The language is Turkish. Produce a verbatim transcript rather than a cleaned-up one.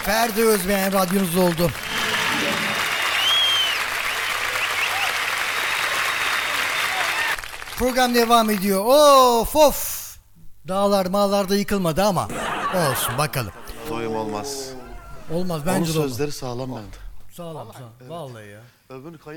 Ferdi Özbeğen radyonuz oldu. Program devam ediyor. Of of. Dağlar mağlarda yıkılmadı ama olsun bakalım. Doyum olmaz. Olmaz Onun bence de olmaz. sözleri sağlam bende. Sağlam sağlam. Vallahi ya. Öbür